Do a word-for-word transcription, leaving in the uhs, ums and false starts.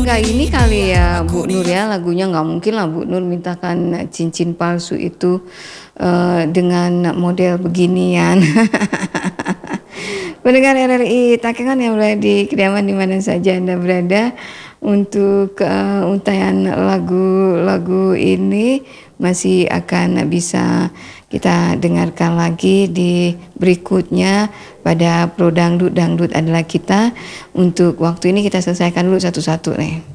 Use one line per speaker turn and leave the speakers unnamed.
Enggak ini kali ya Bu Nur ya, lagunya nggak mungkin lah Bu Nur mintakan cincin palsu itu, eee, dengan model beginian. Pendengar R R I Takengon yang berada di kediaman di mana saja Anda berada, untuk, eee, untayan lagu-lagu ini masih akan bisa kita dengarkan lagi di berikutnya pada Pro Dangdut, Dangdut Adalah Kita. Untuk waktu ini kita selesaikan dulu satu-satu nih.